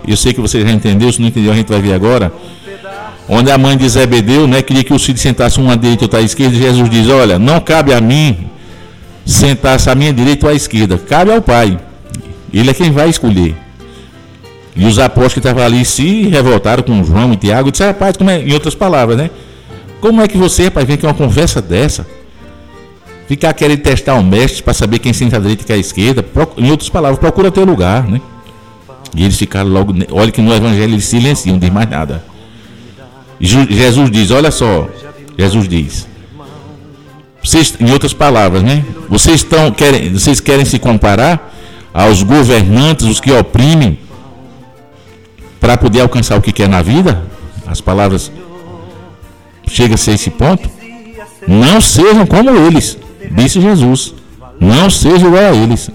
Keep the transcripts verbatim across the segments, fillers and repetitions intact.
eu sei que você já entendeu, se não entendeu a gente vai ver agora, onde a mãe de Zebedeu, né, queria que os filhos sentassem um à direita e outro à esquerda, e Jesus diz, olha, não cabe a mim sentar-se à minha direita ou à esquerda, cabe ao Pai, ele é quem vai escolher. E os apóstolos que estavam ali se revoltaram com João e Tiago e disseram, rapaz, como é, em outras palavras, né, como é que você, rapaz, vem aqui uma conversa dessa? Ficar querendo testar o mestre para saber quem senta à direita e quem à esquerda, em outras palavras, procura teu lugar, né? E eles ficaram logo, olha que no evangelho eles silenciam, não diz mais nada. E Jesus diz, olha só, Jesus diz, vocês, em outras palavras, né? Vocês, estão, querem, vocês querem se comparar aos governantes, os que oprimem, para poder alcançar o que quer na vida? As palavras chegam a esse ponto? Não sejam como eles, disse Jesus. Não sejam igual a eles.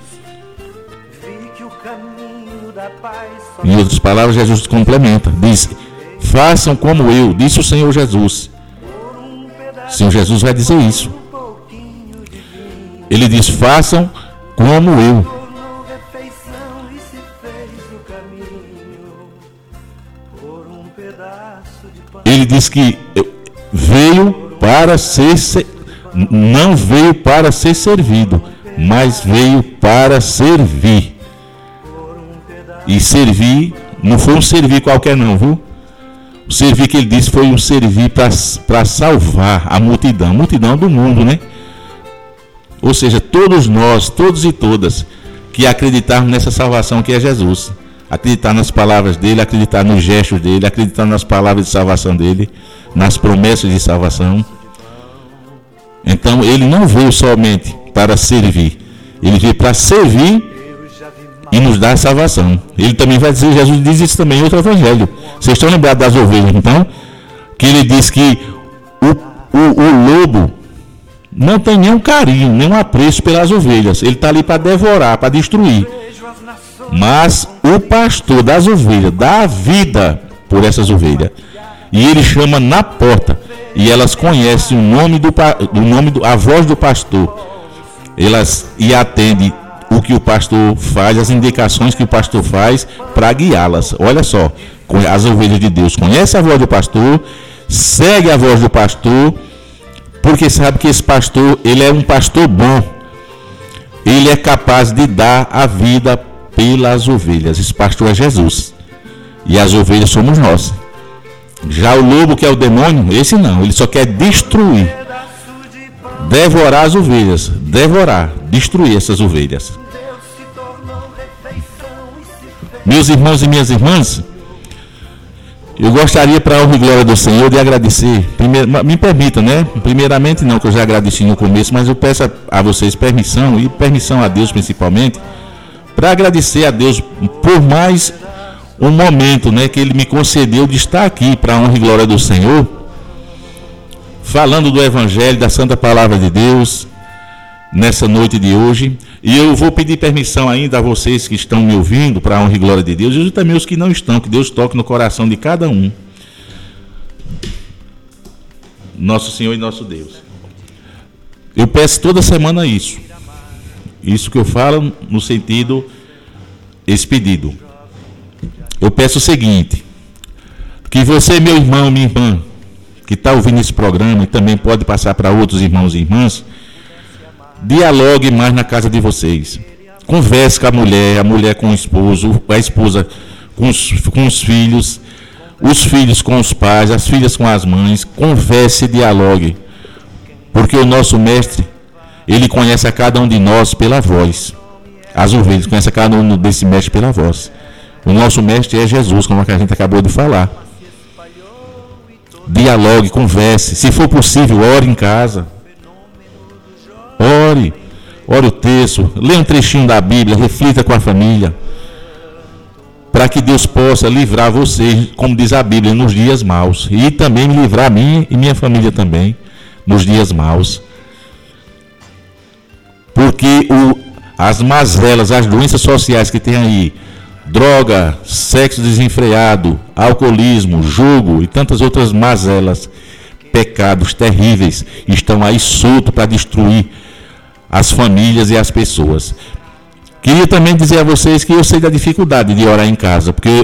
Em outras palavras, Jesus complementa, diz, façam como eu, disse o Senhor Jesus. O Senhor Jesus vai dizer isso. Ele diz, façam como eu. Ele diz que veio para ser, não veio para ser servido, mas veio para servir. E servir, não foi um servir qualquer não, viu? O servir que ele disse foi um servir para salvar a multidão, a multidão do mundo, né? Ou seja, todos nós, todos e todas, que acreditarmos nessa salvação que é Jesus. Acreditar nas palavras dele, acreditar nos gestos dele, acreditar nas palavras de salvação dele, nas promessas de salvação. Então, ele não veio somente para servir, ele veio para servir e nos dar a salvação. Ele também vai dizer, Jesus diz isso também em outro evangelho. Vocês estão lembrados das ovelhas, então? Que ele diz que o, o, o lobo não tem nenhum carinho, nenhum apreço pelas ovelhas. Ele está ali para devorar, para destruir. Mas o pastor das ovelhas dá a vida por essas ovelhas. E ele chama na porta. E elas conhecem o nome do, o nome do, a voz do pastor. Elas e atendem o que o pastor faz, as indicações que o pastor faz para guiá-las. Olha só, as ovelhas de Deus conhecem a voz do pastor, segue a voz do pastor, porque sabe que esse pastor, ele é um pastor bom. Ele é capaz de dar a vida pelas ovelhas. Esse pastor é Jesus. E as ovelhas somos nós. Já o lobo, que é o demônio, esse não, ele só quer destruir, devorar as ovelhas, devorar, destruir essas ovelhas. Meus irmãos e minhas irmãs, eu gostaria, para a honra e glória do Senhor, de agradecer, primeiro, me permita, né? Primeiramente não, que eu já agradeci no começo, mas eu peço a, a vocês permissão, e permissão a Deus principalmente, para agradecer a Deus por mais um momento, né, que Ele me concedeu de estar aqui, para a honra e glória do Senhor, falando do Evangelho, da Santa Palavra de Deus, nessa noite de hoje. E eu vou pedir permissão ainda a vocês que estão me ouvindo, para a honra e glória de Deus, e também os que não estão, que Deus toque no coração de cada um. Nosso Senhor e nosso Deus. Eu peço toda semana isso. Isso que eu falo no sentido expedido. Eu peço o seguinte, que você, meu irmão, minha irmã, que está ouvindo esse programa e também pode passar para outros irmãos e irmãs, dialogue mais na casa de vocês. Converse com a mulher, a mulher com o esposo, a esposa com os, com os filhos, os filhos com os pais, as filhas com as mães. Converse e dialogue. Porque o nosso mestre, ele conhece a cada um de nós pela voz. As ovelhas conhecem a cada um desse mestre pela voz. O nosso mestre é Jesus, como a gente acabou de falar. Dialogue, converse. Se for possível, ore em casa. Ore. Ore o texto. Leia um trechinho da Bíblia. Reflita com a família. Para que Deus possa livrar vocês, como diz a Bíblia, nos dias maus. E também me livrar a mim e minha família também, nos dias maus. Porque o, as mazelas, as doenças sociais que tem aí, droga, sexo desenfreado, alcoolismo, jogo e tantas outras mazelas, pecados terríveis, estão aí soltos para destruir as famílias e as pessoas. Queria também dizer a vocês que eu sei da dificuldade de orar em casa, porque